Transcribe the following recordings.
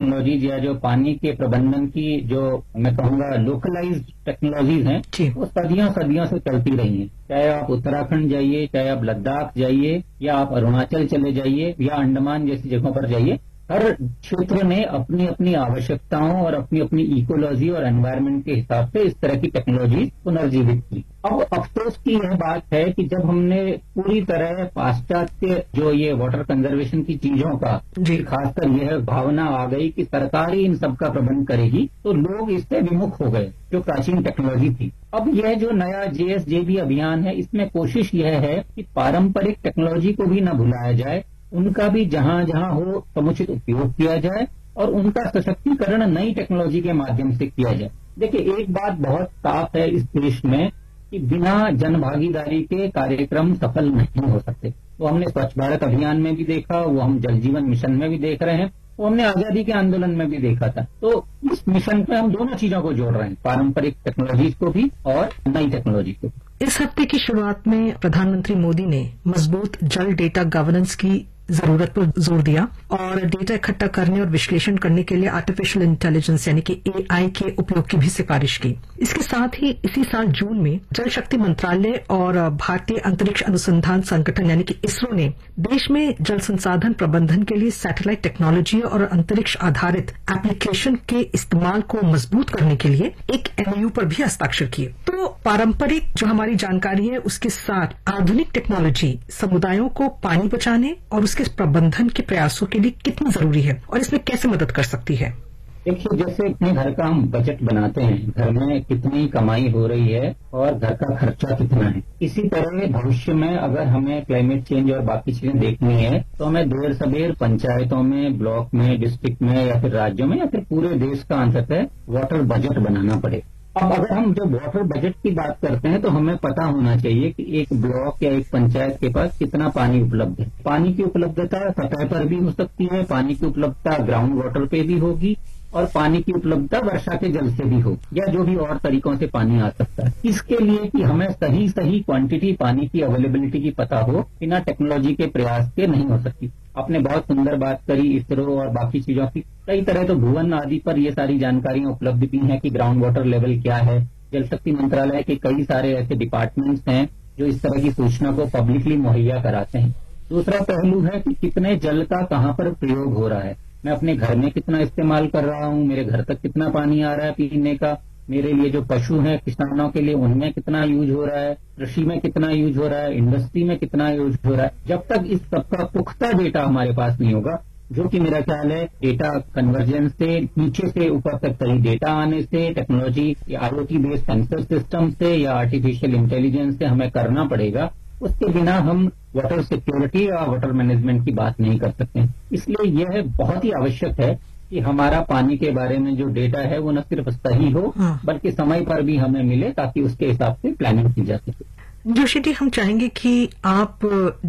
Technologies या जो पानी के प्रबंधन की जो मैं कहूँगा लोकलाइज्ड टेक्नोलॉजीज हैं वो सदियों सदियों से चलती रही हैं। चाहे आप उत्तराखंड जाइए, चाहे आप लद्दाख जाइए, या आप अरुणाचल चले जाइए, या अंडमान जैसी जगहों पर जाइए, हर क्षेत्र ने अपनी अपनी आवश्यकताओं और अपनी अपनी इकोलॉजी और एनवायरनमेंट के हिसाब से इस तरह की टेक्नोलॉजी पुनर्जीवित की। अब अफसोस की यह बात है कि जब हमने पूरी तरह पाश्चात्य जो ये वाटर कंजर्वेशन की चीजों का खासकर यह भावना आ गई कि सरकार ही इन सब का प्रबंध करेगी, तो लोग इससे विमुख हो गए जो प्राचीन टेक्नोलॉजी थी। अब यह जो नया JSJB अभियान है, इसमें कोशिश यह है कि पारंपरिक टेक्नोलॉजी को भी न भुलाया जाए, उनका भी जहां जहां हो समुचित उपयोग किया जाए और उनका सशक्तिकरण नई टेक्नोलॉजी के माध्यम से किया जाए। देखिए, एक बात बहुत साफ है इस देश में कि बिना जनभागीदारी के कार्यक्रम सफल नहीं हो सकते। वो हमने स्वच्छ भारत अभियान में भी देखा, वो हम जल जीवन मिशन में भी देख रहे हैं, वो हमने आजादी के आंदोलन में भी देखा था। तो इस मिशन में हम दोनों चीजों को जोड़ रहे हैं, पारंपरिक टेक्नोलॉजीज को भी और नई टेक्नोलॉजी को। इस हफ्ते की शुरुआत में प्रधानमंत्री मोदी ने मजबूत जल डेटा गवर्नेंस की जरूरत पर जोर दिया और डेटा इकट्ठा करने और विश्लेषण करने के लिए आर्टिफिशियल इंटेलिजेंस यानी कि AI के उपयोग की भी सिफारिश की। इसके साथ ही इसी साल जून में जल शक्ति मंत्रालय और भारतीय अंतरिक्ष अनुसंधान संगठन यानी कि ISRO ने देश में जल संसाधन प्रबंधन के लिए सैटेलाइट टेक्नोलॉजी और अंतरिक्ष आधारित एप्लीकेशन के इस्तेमाल को मजबूत करने के लिए एक MOU पर भी हस्ताक्षर किए। तो पारंपरिक जो हमारी जानकारी है उसके साथ आधुनिक टेक्नोलॉजी समुदायों को पानी बचाने और उसके प्रबंधन के प्रयासों के लिए कितनी जरूरी है और इसमें कैसे मदद कर सकती है? देखिए, जैसे अपने घर का हम बजट बनाते हैं, घर में कितनी कमाई हो रही है और घर का खर्चा कितना है, इसी तरह भविष्य में अगर हमें क्लाइमेट चेंज और बाकी चीजें देखनी है तो हमें देर सबेर पंचायतों में, ब्लॉक में, डिस्ट्रिक्ट में या फिर राज्यों में या फिर पूरे देश का अंततः वाटर बजट बनाना पड़े। अब अगर हम जब वाटर बजट की बात करते हैं तो हमें पता होना चाहिए कि एक ब्लॉक या एक पंचायत के पास कितना पानी उपलब्ध है। पानी की उपलब्धता सतह पर भी हो सकती है, पानी की उपलब्धता ग्राउंड वाटर पे भी होगी और पानी की उपलब्धता वर्षा के जल से भी हो या जो भी और तरीकों से पानी आ सकता है। इसके लिए कि हमें सही क्वांटिटी पानी की अवेलेबिलिटी की पता हो, बिना टेक्नोलॉजी के प्रयास के नहीं हो सकती। आपने बहुत सुंदर बात करी ISRO और बाकी चीजों की। कई तरह तो भुवन आदि पर ये सारी जानकारियां उपलब्ध भी हैं कि ग्राउंड वाटर लेवल क्या है। जल शक्ति मंत्रालय के कई सारे ऐसे डिपार्टमेंट्स हैं जो इस तरह की सूचना को पब्लिकली मुहैया कराते हैं। दूसरा पहलू है कि कितने जल का कहाँ पर प्रयोग हो रहा है। मैं अपने घर में कितना इस्तेमाल कर रहा हूँ, मेरे घर तक कितना पानी आ रहा है पीने का, मेरे लिए जो पशु हैं किसानों के लिए उनमें कितना यूज हो रहा है, कृषि में कितना यूज हो रहा है, इंडस्ट्री में कितना यूज हो रहा है। जब तक इस सबका पुख्ता डेटा हमारे पास नहीं होगा, जो कि मेरा ख्याल है डेटा कन्वर्जेंस से नीचे से ऊपर तक सही डेटा आने से, टेक्नोलॉजी या IoT बेस्ड सेंसर सिस्टम से या आर्टिफिशियल इंटेलिजेंस से हमें करना पड़ेगा, उसके बिना हम वाटर सिक्योरिटी या वाटर मैनेजमेंट की बात नहीं कर सकते। इसलिए यह बहुत ही आवश्यक है कि हमारा पानी के बारे में जो डेटा है वो न सिर्फ सही हो बल्कि समय पर भी हमें मिले, ताकि उसके हिसाब से प्लानिंग की जा सके। जोशी जी, हम चाहेंगे कि आप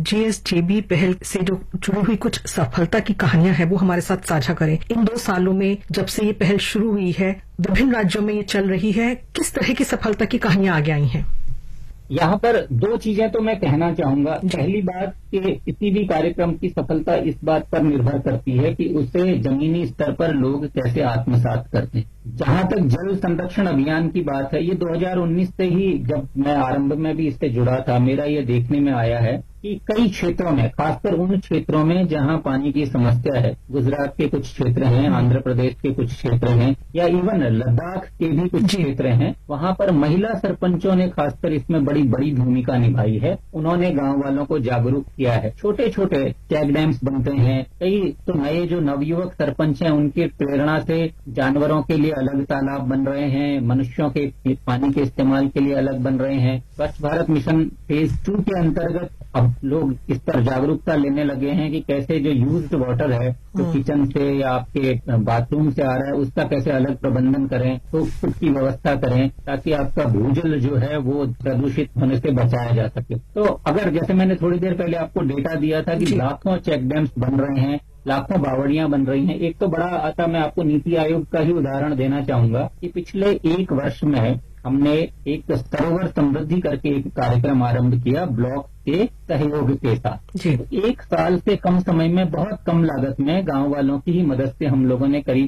JSJB पहल से जो जुड़ी हुई कुछ सफलता की कहानियां हैं वो हमारे साथ साझा करें। इन 2 सालों में जब से ये पहल शुरू हुई है, विभिन्न राज्यों में ये चल रही है, किस तरह की सफलता की कहानियां आगे आई हैं? यहाँ पर 2 चीजें तो मैं कहना चाहूंगा। पहली बात कि किसी भी कार्यक्रम की सफलता इस बात पर निर्भर करती है कि उसे जमीनी स्तर पर लोग कैसे आत्मसात करते हैं। जहां तक जल संरक्षण अभियान की बात है, ये 2019 से ही जब मैं आरंभ में भी इससे जुड़ा था, मेरा ये देखने में आया है कि कई क्षेत्रों में, खासकर उन क्षेत्रों में जहां पानी की समस्या है, गुजरात के कुछ क्षेत्र हैं, आंध्र प्रदेश के कुछ क्षेत्र हैं या इवन लद्दाख के भी कुछ क्षेत्र हैं, वहां पर महिला सरपंचों ने खासकर इसमें बड़ी भूमिका निभाई है। उन्होंने गांव वालों को जागरूक किया है। छोटे छोटे चेक डैम्स बनते हैं। कई तो नए जो नवयुवक सरपंच हैं उनकी प्रेरणा से जानवरों के लिए अलग तालाब बन रहे हैं, मनुष्यों के पानी के इस्तेमाल के लिए अलग बन रहे हैं। स्वच्छ भारत मिशन फेज 2 के अंतर्गत अब लोग इस पर जागरूकता लेने लगे हैं कि कैसे जो यूज्ड वाटर है, जो किचन से या आपके बाथरूम से आ रहा है, उसका कैसे अलग प्रबंधन करें, तो उसकी व्यवस्था करें ताकि आपका भूजल जो है वो प्रदूषित होने से बचाया जा सके। तो अगर जैसे मैंने थोड़ी देर पहले आपको डेटा दिया था कि लाखों चेक डैम्स बन रहे हैं, लाखों बावड़ियां बन रही हैं। एक तो बड़ा आता, मैं आपको नीति आयोग का ही उदाहरण देना चाहूंगा कि पिछले 1 वर्ष में हमने एक सरोवर समृद्धि करके एक कार्यक्रम आरंभ किया ब्लॉक के सहयोग के साथ। 1 साल से कम समय में बहुत कम लागत में गांव वालों की ही मदद से हम लोगों ने करीब